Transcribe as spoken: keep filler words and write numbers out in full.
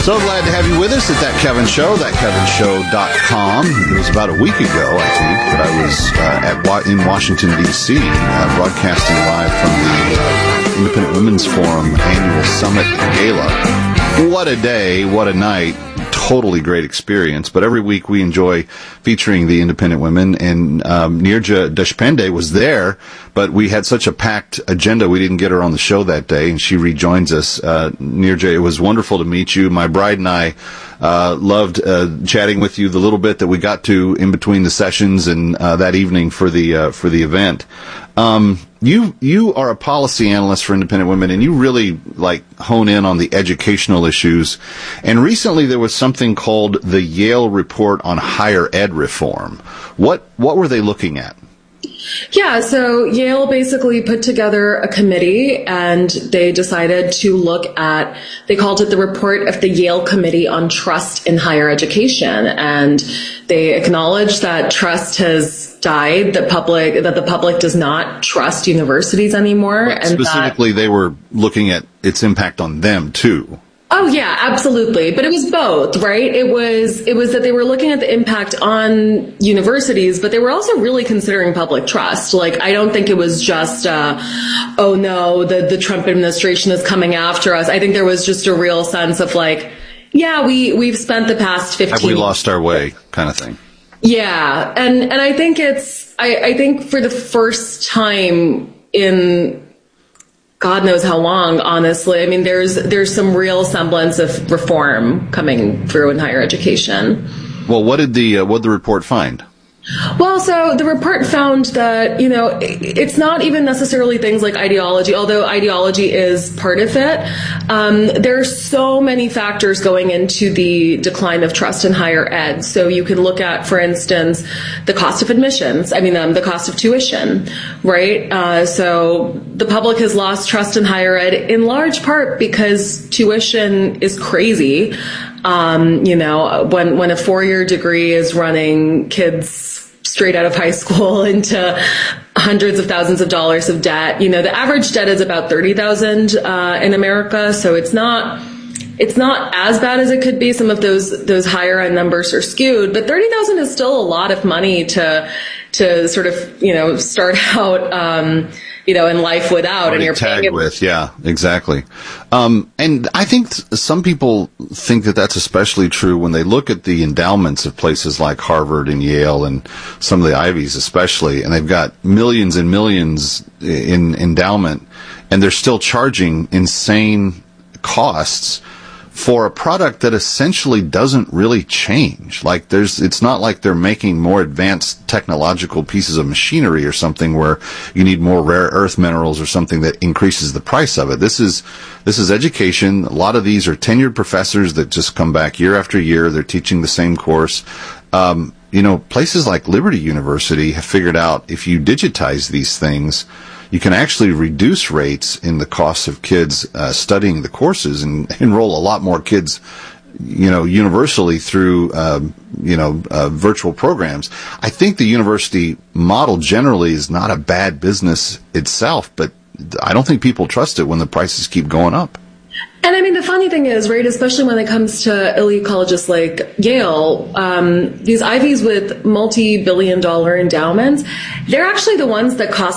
So glad to have you with us at That Kevin Show, that kevin show dot com. It was about a week ago, I think, that I was uh, at wa- in Washington, D C, uh, broadcasting live from the uh, Independent Women's Forum Annual Summit Gala. What a day, what a night. Totally great experience. But every week we enjoy featuring the independent women, and um, Nirja Deshpande was there, but we had such a packed agenda we didn't get her on the show that day, and she rejoins us. Uh, Nirja, it was wonderful to meet you. My bride and I uh, loved uh, chatting with you the little bit that we got to in between the sessions and uh, that evening for the uh, for the event. Um, you you are a policy analyst for Independent Women, and you really like hone in on the educational issues. And recently there was something called the Yale Report on Higher Ed Reform. What what were they looking at? Yeah, so Yale basically put together a committee, and they decided to look at, they called it the report of the Yale Committee on Trust in Higher Education. And they acknowledged that trust has died, that public, that the public does not trust universities anymore. But and specifically, that, they were looking at its impact on them, too. Oh yeah, absolutely. But it was both, right? It was, it was that they were looking at the impact on universities, but they were also really considering public trust. Like, I don't think it was just, uh, oh no, the, the Trump administration is coming after us. I think there was just a real sense of like, yeah, we, we've spent the past fifteen Have we lost our way kind of thing? Yeah. And, and I think it's, I, I think for the first time in God knows how long, honestly. I mean, there's there's some real semblance of reform coming through in higher education. Well, what did the uh, what did the report find? Well, so the report found that, you know, it's not even necessarily things like ideology, although ideology is part of it. Um, there are so many factors going into the decline of trust in higher ed. So you can look at, for instance, the cost of admissions. I mean, um, the cost of tuition, right? Uh, so the public has lost trust in higher ed in large part because tuition is crazy. Um, you know, when, when a four-year degree is running kids straight out of high school into hundreds of thousands of dollars of debt, you know, the average debt is about thirty thousand, uh, in America. So it's not, it's not as bad as it could be. Some of those, those higher end numbers are skewed, but thirty thousand is still a lot of money to, to sort of, you know, start out, um, you know, in life without, and you're tagged paying with, yeah, exactly. Um, and I think th- some people think that that's especially true when they look at the endowments of places like Harvard and Yale and some of the Ivies especially, and they've got millions and millions in endowment, and they're still charging insane costs for a product that essentially doesn't really change. Like there's, it's not like they're making more advanced technological pieces of machinery or something where you need more rare earth minerals or something that increases the price of it. This is, this is education. A lot of these are tenured professors that just come back year after year. They're teaching the same course. Um, you know, places like Liberty University have figured out if you digitize these things, you can actually reduce rates in the costs of kids uh, studying the courses and enroll a lot more kids, you know, universally through, um, you know, uh, virtual programs. I think the university model generally is not a bad business itself, but I don't think people trust it when the prices keep going up. And I mean, the funny thing is, right, especially when it comes to elite colleges like Yale, um, these Ivies with multi-billion dollar endowments, they're actually the ones that cost